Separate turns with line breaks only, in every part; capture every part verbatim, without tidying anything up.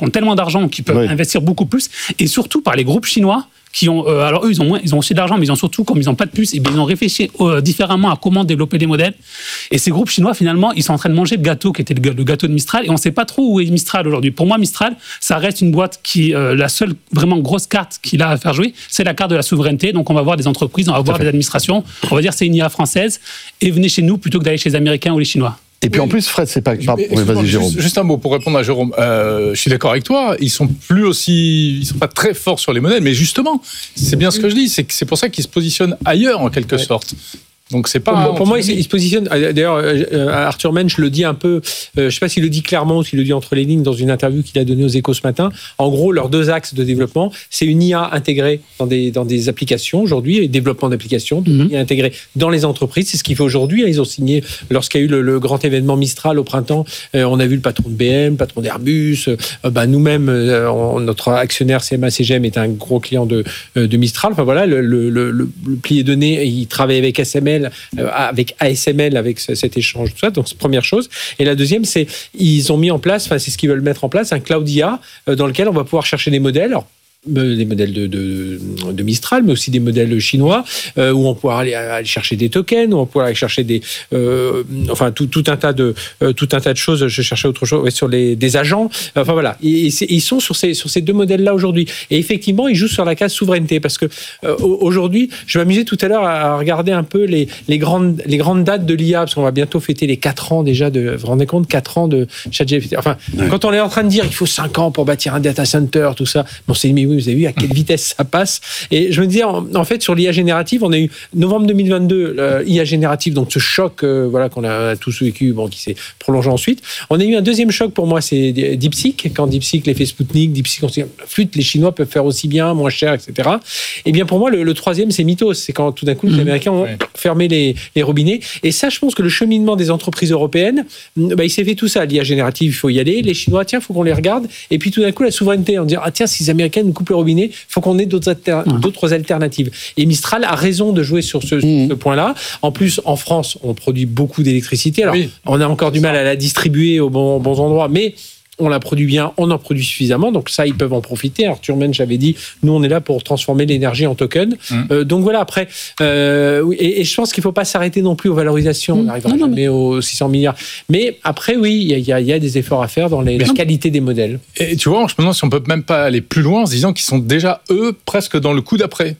qui ont tellement d'argent qu'ils peuvent oui. investir beaucoup plus, et surtout par les groupes chinois qui ont, euh, alors eux, ils ont moins, ils ont aussi de l'argent, mais ils ont surtout, comme ils n'ont pas de puces, et bien, ils ont réfléchi euh, différemment à comment développer des modèles. Et ces groupes chinois, finalement, ils sont en train de manger le gâteau qui était le, le gâteau de Mistral, et on ne sait pas trop où est Mistral aujourd'hui. Pour moi, Mistral, ça reste une boîte qui, euh, la seule vraiment grosse carte qu'il a à faire jouer, c'est la carte de la souveraineté. Donc, on va voir des entreprises, on va voir des administrations. On va dire c'est une I A française, et venez chez nous plutôt que d'aller chez les Américains ou les Chinois.
Et puis oui. en plus, Fred, c'est pas. Pardon, oui, vas-y, Jérôme.
Juste, juste un mot pour répondre à Jérôme. Euh, je suis d'accord avec toi. Ils sont plus aussi, ils sont pas très forts sur les modèles, mais justement, c'est bien ce que je dis. C'est que c'est pour ça qu'ils se positionnent ailleurs en quelque ouais. sorte. Donc c'est pas.
Pour, pour moi, il se positionne. D'ailleurs, euh, Arthur Mensch le dit un peu. Euh, je sais pas s'il le dit clairement ou s'il le dit entre les lignes dans une interview qu'il a donnée aux Échos ce matin. En gros, leurs deux axes de développement, c'est une I A intégrée dans des dans des applications aujourd'hui, et développement d'applications, une mm-hmm. I A intégrée dans les entreprises. C'est ce qu'il fait aujourd'hui. Ils ont signé lorsqu'il y a eu le, le grand événement Mistral au printemps. Euh, on a vu le patron de B M, le patron d'Airbus. Euh, bah, nous-mêmes, euh, on, notre actionnaire C M A C G M est un gros client de euh, de Mistral. Enfin voilà, le le, le, le pli est donné. Il travaille avec S M L. Avec A S M L, avec cet échange, tout ça. Donc, c'est la première chose. Et la deuxième, c'est ils ont mis en place, enfin, c'est ce qu'ils veulent mettre en place, un cloud I A dans lequel on va pouvoir chercher des modèles. Alors, des modèles de, de, de Mistral, mais aussi des modèles chinois, euh, où on pourra aller, aller chercher des tokens, où on pourra aller chercher des, euh, enfin tout, tout un tas de, euh, tout un tas de choses. Je cherchais autre chose ouais, sur les des agents. Enfin voilà, et, et ils sont sur ces sur ces deux modèles-là aujourd'hui. Et effectivement, ils jouent sur la case souveraineté parce que euh, aujourd'hui, je m'amusais tout à l'heure à regarder un peu les les grandes les grandes dates de l'I A parce qu'on va bientôt fêter les quatre ans déjà de. Vous vous rendez compte, quatre ans de ChatGPT. Enfin, ouais. quand on est en train de dire il faut cinq ans pour bâtir un data center, tout ça, on s'est dit vous avez vu à quelle vitesse ça passe. Et je me disais, en, en fait, sur l'I A générative, on a eu novembre deux mille vingt-deux, l'I A générative, donc ce choc euh, voilà, qu'on a tous vécu, bon, qui s'est prolongé ensuite. On a eu un deuxième choc pour moi, c'est DeepSeek. Quand DeepSeek l'effet Sputnik, DeepSeek, on s'est dit, flûte, les Chinois peuvent faire aussi bien, moins cher, et cetera. Et bien pour moi, le, le troisième, c'est Mythos. C'est quand tout d'un coup, les Américains ont ouais. fermé les, les robinets. Et ça, je pense que le cheminement des entreprises européennes, bah, il s'est fait tout ça. L'I A générative, il faut y aller. Les Chinois, tiens, il faut qu'on les regarde. Et puis tout d'un coup, la souveraineté, on dit, ah tiens, si les Américains nous coupent le robinet, il faut qu'on ait d'autres, alter- d'autres alternatives. Et Mistral a raison de jouer sur ce, mmh. ce point-là. En plus, en France, on produit beaucoup d'électricité. Alors, oui. on a encore du mal à la distribuer aux bons, bons endroits, mais on la produit bien, on en produit suffisamment, donc ça, ils peuvent en profiter. Arthur Mensch avait dit, nous, on est là pour transformer l'énergie en token. Mmh. Euh, donc voilà, après, euh, et, et je pense qu'il ne faut pas s'arrêter non plus aux valorisations, mmh. on n'arrivera jamais mais... aux six cents milliards. Mais après, oui, il y, y, y a des efforts à faire dans les, la qualité des modèles.
Et tu vois, je me demande si on ne peut même pas aller plus loin en se disant qu'ils sont déjà, eux, presque dans le coup d'après.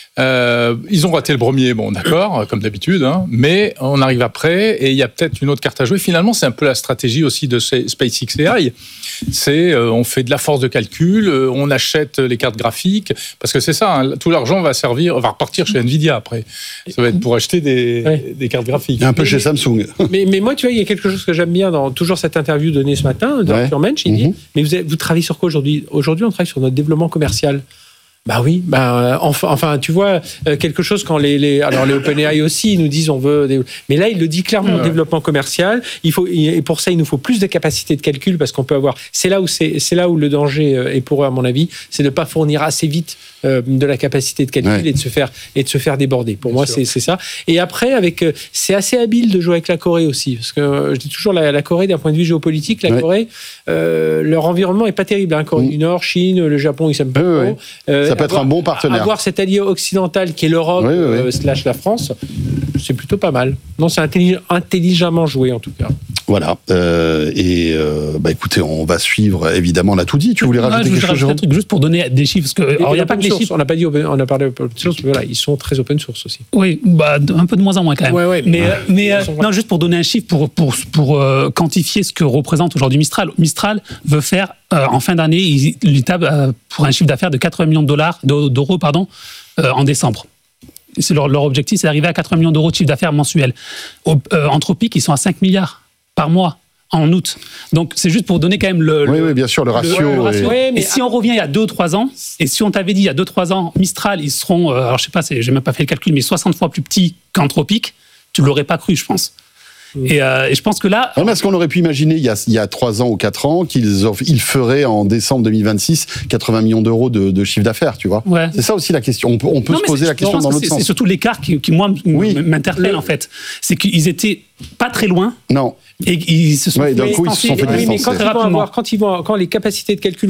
Euh, ils ont raté le premier, bon d'accord, comme d'habitude, hein, mais on arrive après et il y a peut-être une autre carte à jouer. Finalement, c'est un peu la stratégie aussi de SpaceX A I. C'est euh, on fait de la force de calcul, euh, on achète les cartes graphiques, parce que c'est ça, hein, tout l'argent va servir, va repartir chez Nvidia après. Ça va être pour acheter des, ouais. des cartes graphiques.
Un peu mais, chez Samsung.
Mais, mais moi, tu vois, il y a quelque chose que j'aime bien dans toujours cette interview donnée ce matin d'Arthur ouais. Mensch. Il mm-hmm. dit, mais vous, avez, vous travaillez sur quoi aujourd'hui ? Aujourd'hui, on travaille sur notre développement commercial. Bah oui, bah enfin, enfin, tu vois quelque chose quand les, les alors les OpenAI aussi ils nous disent on veut, des, mais là il le dit clairement, ouais. développement commercial. Il faut et pour ça il nous faut plus de capacité de calcul parce qu'on peut avoir. C'est là où c'est c'est là où le danger est pour eux à mon avis, c'est de pas fournir assez vite euh, de la capacité de calcul ouais. et de se faire et de se faire déborder. Pour Bien moi sûr. c'est c'est ça. Et après avec c'est assez habile de jouer avec la Corée aussi parce que je dis toujours la, la Corée d'un point de vue géopolitique, la ouais. Corée euh, leur environnement est pas terrible. Hein. Corée mmh. du Nord, Chine, le Japon ils s'aiment pas
euh,
trop. Euh,
Ça peut avoir, être un bon partenaire.
Avoir cet allié occidental qui est l'Europe oui, oui, oui. Euh, slash la France, c'est plutôt pas mal. Non, c'est intellig- intelligemment joué en tout cas.
Voilà. Euh, et euh, bah écoutez, on va suivre évidemment là tout dit. Tu voulais
ah,
rajouter
je
quelque chose,
Jérôme ? Juste pour donner des chiffres, parce que alors il y a pas que des chiffres.
On n'a pas dit, on a parlé open source, mais voilà, ils sont très open source aussi.
Oui, bah un peu de moins en moins quand même.
Ouais, ouais,
mais
ouais.
mais euh, non, juste pour donner un chiffre pour pour pour euh, quantifier ce que représente aujourd'hui Mistral. Mistral veut faire euh, en fin d'année, il, il tape euh, pour un chiffre d'affaires de quatre-vingts millions de dollars d'euros pardon euh, en décembre. C'est leur, leur objectif, c'est d'arriver à quatre-vingts millions d'euros de chiffre d'affaires mensuel. Au, euh, Anthropic, ils sont à cinq milliards par mois. En août. Donc, c'est juste pour donner quand même le...
Oui,
le,
oui, bien sûr, le ratio.
Le, le ratio.
Et...
Oui, mais et si on revient il y a deux ou trois ans, et si on t'avait dit il y a deux ou trois ans, Mistral, ils seront, euh, alors je sais pas, c'est, j'ai même pas fait le calcul, mais soixante fois plus petits qu'Anthropic, tu l'aurais pas cru, je pense. Mmh. Et, euh, et je pense que là...
Non, mais est-ce qu'on aurait pu imaginer, il y a, il y a trois ans ou quatre ans, qu'ils offre, ils feraient en décembre deux mille vingt-six quatre-vingts millions d'euros de, de chiffre d'affaires, tu vois ouais. C'est ça aussi la question. On peut, on peut non, se poser la question dans l'autre
c'est,
sens.
C'est surtout l'écart qui, qui moi, oui. m'interpelle, le... en fait. C'est qu'ils étaient pas très loin.
Non.
Et ils se sont
ouais,
fait
d'un coup, ils se sont fait
oui, mais quand ils, vont avoir, quand, ils vont, quand les capacités de calcul